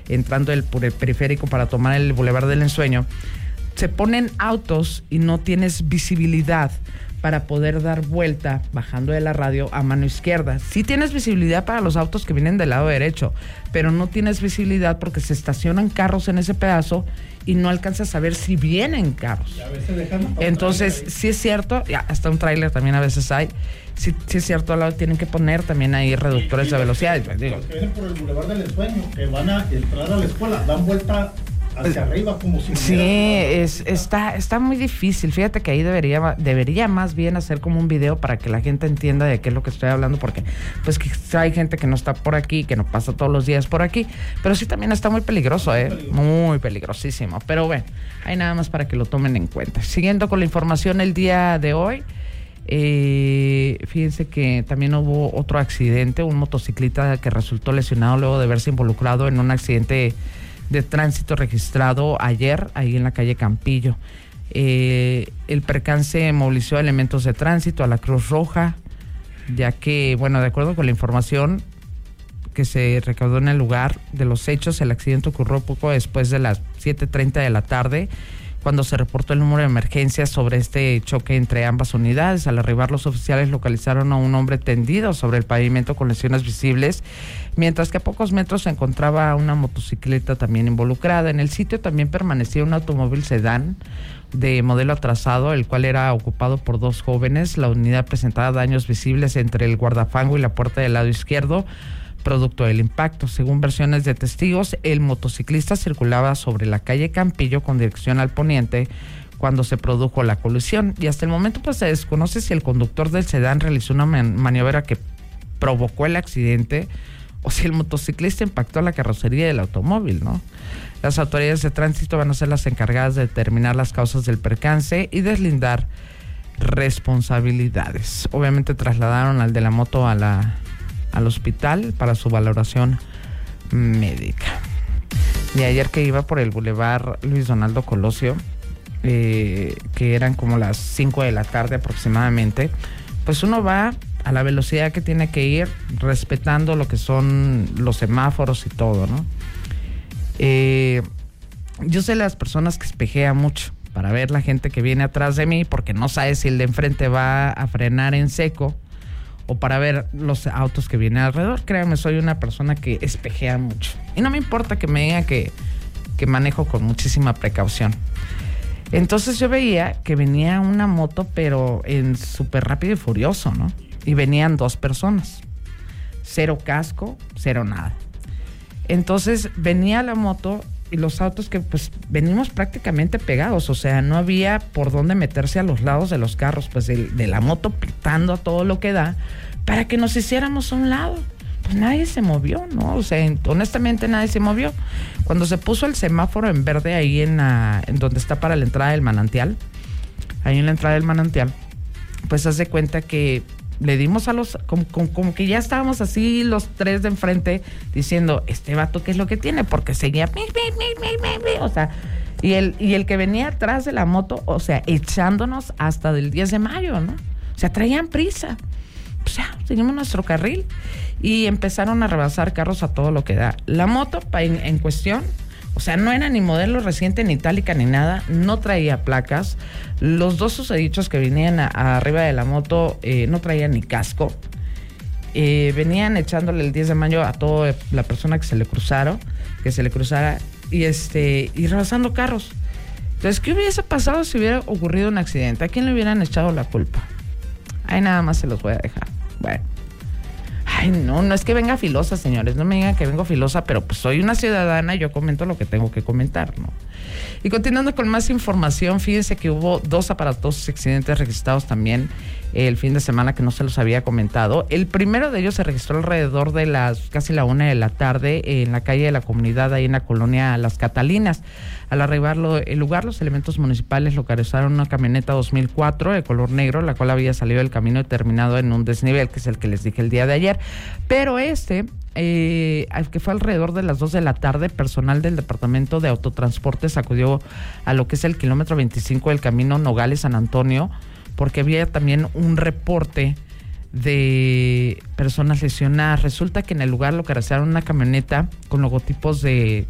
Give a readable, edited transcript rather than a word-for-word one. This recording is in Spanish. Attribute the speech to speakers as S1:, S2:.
S1: entrando por el periférico para tomar el Boulevard del Ensueño, se ponen autos y no tienes visibilidad para poder dar vuelta bajando de la radio a mano izquierda. Sí tienes visibilidad para los autos que vienen del lado derecho, pero no tienes visibilidad porque se estacionan carros en ese pedazo y no alcanzas a ver si vienen carros.
S2: A veces dejan.
S1: Entonces, sí es cierto, hasta un tráiler también a veces hay. Sí es cierto, al lado tienen que poner también ahí reductores de velocidad.
S2: Los que vienen por el Boulevard del Ensueño, que van a entrar a la escuela, dan vuelta hacia arriba como si...
S1: Sí, está muy difícil. Fíjate que ahí debería más bien hacer como un video para que la gente entienda de qué es lo que estoy hablando, porque pues quizá hay gente que no está por aquí, que no pasa todos los días por aquí, pero sí también está muy peligroso, muy peligrosísimo. Pero bueno, hay nada más para que lo tomen en cuenta. Siguiendo con la información el día de hoy, fíjense que también hubo otro accidente, un motociclista que resultó lesionado luego de verse involucrado en un accidente de tránsito registrado ayer ahí en la calle Campillo. El percance movilizó elementos de tránsito, a la Cruz Roja, ya que, bueno, de acuerdo con la información que se recaudó en el lugar de los hechos, el accidente ocurrió poco después de las 7:30 de la tarde, cuando se reportó el número de emergencias sobre este choque entre ambas unidades. Al arribar, los oficiales localizaron a un hombre tendido sobre el pavimento con lesiones visibles, mientras que a pocos metros se encontraba una motocicleta también involucrada. En el sitio también permanecía un automóvil sedán de modelo atrasado, el cual era ocupado por dos jóvenes. La unidad presentaba daños visibles entre el guardafango y la puerta del lado izquierdo, producto del impacto. Según versiones de testigos, el motociclista circulaba sobre la calle Campillo con dirección al poniente cuando se produjo la colisión, y hasta el momento pues se desconoce si el conductor del sedán realizó una maniobra que provocó el accidente o si el motociclista impactó a la carrocería del automóvil, ¿no? Las autoridades de tránsito van a ser las encargadas de determinar las causas del percance y deslindar responsabilidades. Obviamente trasladaron al de la moto al hospital para su valoración médica. Y ayer que iba por el Boulevard Luis Donaldo Colosio, que eran como las 5 de la tarde aproximadamente, pues uno va a la velocidad que tiene que ir, respetando lo que son los semáforos y todo, ¿no? Yo sé las personas que espejean mucho para ver la gente que viene atrás de mí, porque no sabe si el de enfrente va a frenar en seco, o para ver los autos que vienen alrededor. Créanme, soy una persona que espejea mucho. Y no me importa que me digan que manejo con muchísima precaución. Entonces yo veía que venía una moto, pero en súper rápido y furioso, ¿no? Y venían dos personas. Cero casco, cero nada. Entonces venía la moto y los autos que pues venimos prácticamente pegados, o sea, no había por dónde meterse a los lados de los carros, pues de la moto pitando a todo lo que da para que nos hiciéramos a un lado. Pues nadie se movió, ¿no? O sea, honestamente nadie se movió. Cuando se puso el semáforo en verde ahí en donde está para la entrada del manantial, ahí en la entrada del manantial, pues haz de cuenta que le dimos a los, como que ya estábamos así los tres de enfrente diciendo, este vato, ¿qué es lo que tiene? Porque seguía, o sea, y el que venía atrás de la moto, o sea, echándonos hasta del 10 de mayo, ¿no? O sea, traían prisa. Pues ya, seguimos nuestro carril y empezaron a rebasar carros a todo lo que da. La moto en cuestión, o sea, no era ni modelo reciente, ni itálica, ni nada, no traía placas. Los dos susodichos que venían arriba de la moto no traían ni casco. Venían echándole el 10 de mayo a toda la persona que se le cruzara y rebasando carros. Entonces, ¿qué hubiese pasado si hubiera ocurrido un accidente? ¿A quién le hubieran echado la culpa? Ahí nada más se los voy a dejar. Bueno. Ay, no es que venga filosa, señores, no me digan que vengo filosa, pero pues soy una ciudadana y yo comento lo que tengo que comentar, ¿no? Y continuando con más información, fíjense que hubo dos aparatosos accidentes registrados también el fin de semana que no se los había comentado. El primero de ellos se registró alrededor de casi la 1 de la tarde en la calle de la Comunidad, ahí en la colonia Las Catalinas. Al arribar el lugar, los elementos municipales localizaron una camioneta 2004 de color negro, la cual había salido del camino y terminado en un desnivel, que es el que les dije el día de ayer. Pero que fue alrededor de las 2 de la tarde, personal del Departamento de Autotransportes acudió a lo que es el kilómetro 25 del camino Nogales-San Antonio, porque había también un reporte de personas lesionadas. Resulta que en el lugar localizaron una camioneta con logotipos de